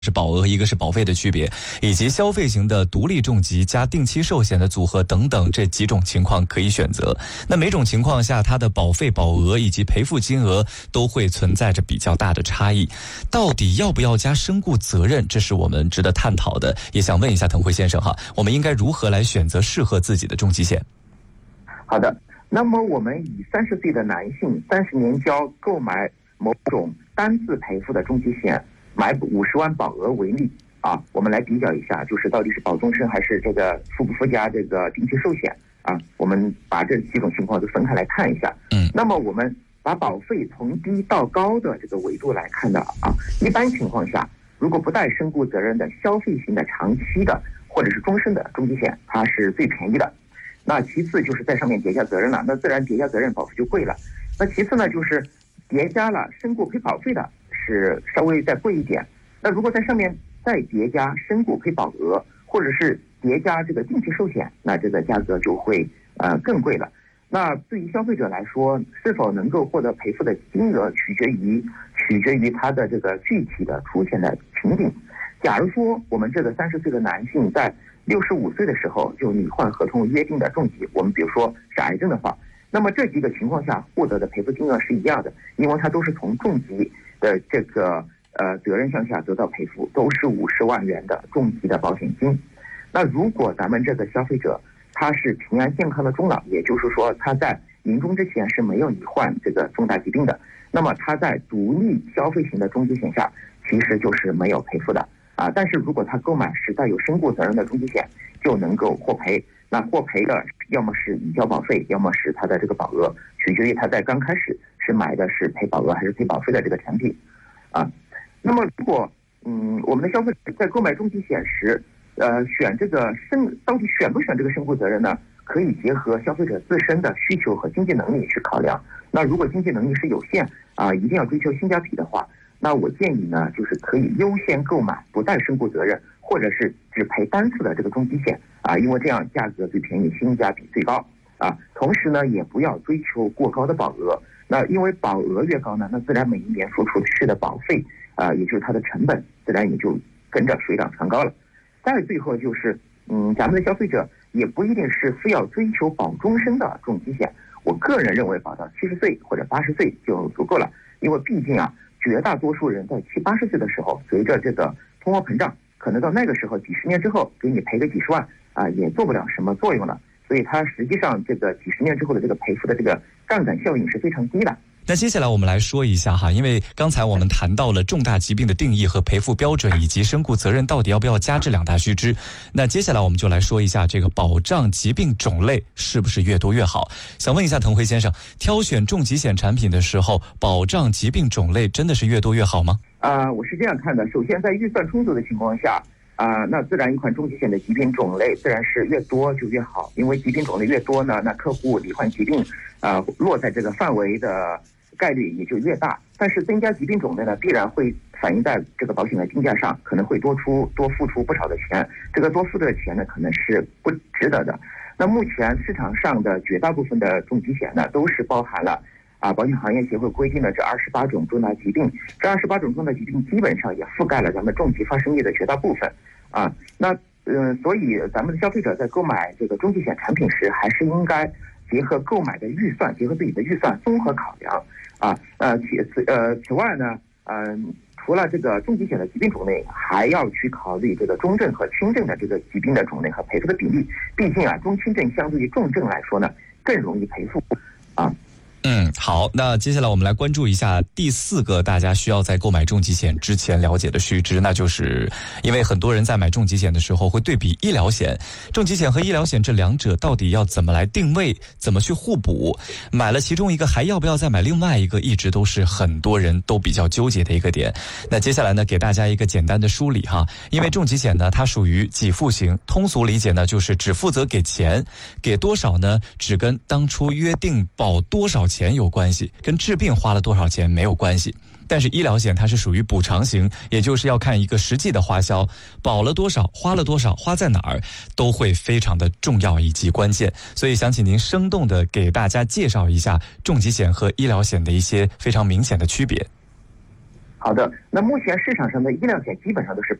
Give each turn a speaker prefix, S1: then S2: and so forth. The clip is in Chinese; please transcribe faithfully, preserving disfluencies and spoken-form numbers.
S1: 是保额，一个是保费的区别，以及消费型的独立重疾加定期寿险的组合等等这几种情况可以选择。那每种情况下，它的保费、保额以及赔付金额都会存在着比较大的差异。到底要不要加身故责任，这是我们值得探讨的。也想问一下腾辉先生哈，我们应该如何来选择适合自己的重疾险？
S2: 好的，那么我们以三十岁的男性三十年交购买某种单次赔付的重疾险，买五十万保额为例啊，我们来比较一下，就是到底是保终身还是这个附不附加这个定期寿险啊？我们把这几种情况都分开来看一下。
S1: 嗯，
S2: 那么我们把保费从低到高的这个维度来看的啊，一般情况下，如果不带身故责任的消费型的长期的或者是终身的重疾险，它是最便宜的。那其次就是在上面叠加责任了，那自然叠加责任保费就贵了。那其次呢，就是叠加了身故赔保费的，是稍微再贵一点。那如果在上面再叠加身故赔保额，或者是叠加这个定期寿险，那这个价格就会呃更贵了。那对于消费者来说，是否能够获得赔付的金额，取决于取决于他的这个具体的出现的情景。假如说我们这个三十岁的男性在六十五岁的时候就拟换合同约定的重疾，我们比如说是癌症的话，那么这几个情况下获得的赔付金额是一样的，因为它都是从重疾的这个呃责任项下得到赔付，都是五十万元的重疾的保险金。那如果咱们这个消费者他是平安健康的终老，也就是说他在临终之前是没有罹患这个重大疾病的，那么他在独立消费型的重疾险下其实就是没有赔付的啊。但是如果他购买是带有身故责任的重疾险，就能够获赔。那获赔的要么是已交保费，要么是他的这个保额，取决于他在刚开始是买的是赔保额还是赔保费的这个产品啊。那么如果嗯我们的消费者在购买重疾险时，呃选这个身到底选不选这个身故责任呢？可以结合消费者自身的需求和经济能力去考量。那如果经济能力是有限啊，一定要追求性价比的话，那我建议呢，就是可以优先购买不带身故责任，或者是只赔单次的这个重疾险啊，因为这样价格最便宜，性价比最高啊。同时呢，也不要追求过高的保额，那因为保额越高呢，那自然每一年付出去的保费啊，也就是它的成本，自然也就跟着水涨船高了。再最后就是，嗯，咱们的消费者也不一定是非要追求保终身的重疾险，我个人认为保到七十岁或者八十岁就足够了，因为毕竟啊，绝大多数人在七八十岁的时候，随着这个通货膨胀，可能到那个时候几十年之后给你赔个几十万啊，也做不了什么作用了。所以它实际上这个几十年之后的这个赔付的这个杠杆效应是非常低的。
S1: 那接下来我们来说一下哈，因为刚才我们谈到了重大疾病的定义和赔付标准，以及身故责任到底要不要加这两大须知。那接下来我们就来说一下这个保障疾病种类是不是越多越好。想问一下腾辉先生，挑选重疾险产品的时候，保障疾病种类真的是越多越好吗？
S2: 啊、呃，我是这样看的。首先，在预算充足的情况下，啊、呃，那自然一款重疾险的疾病种类自然是越多就越好，因为疾病种类越多呢，那客户罹患疾病啊、呃、落在这个范围的概率也就越大。但是增加疾病种类呢，必然会反映在这个保险的定价上，可能会多出多付出不少的钱，这个多付的钱呢，可能是不值得的。那目前市场上的绝大部分的重疾险呢，都是包含了啊，保险行业协会规定的这二十八种重大疾病，这二十八种重大疾病基本上也覆盖了咱们重疾发生业的绝大部分啊。那嗯、呃，所以咱们的消费者在购买这个重疾险产品时，还是应该结合购买的预算，结合自己的预算综合考量啊。呃，其次呃，此外呢，嗯、呃，除了这个重疾险的疾病种类，还要去考虑这个中症和轻症的这个疾病的种类和赔付的比例。毕竟啊，中轻症相对于重症来说呢，更容易赔付啊。
S1: 嗯，好，那接下来我们来关注一下第四个大家需要在购买重疾险之前了解的须知，那就是因为很多人在买重疾险的时候会对比医疗险，重疾险和医疗险这两者到底要怎么来定位，怎么去互补，买了其中一个还要不要再买另外一个，一直都是很多人都比较纠结的一个点。那接下来呢，给大家一个简单的梳理哈，因为重疾险呢它属于给付型，通俗理解呢就是只负责给钱，给多少呢只跟当初约定保多少钱有关系，跟治病花了多少钱没有关系。但是医疗险它是属于补偿型，也就是要看一个实际的花销，保了多少，花了多少，花在哪儿，都会非常的重要以及关键。所以想请您生动的给大家介绍一下重疾险和医疗险的一些非常明显的区别。
S2: 好的，那目前市场上的医疗险基本上都是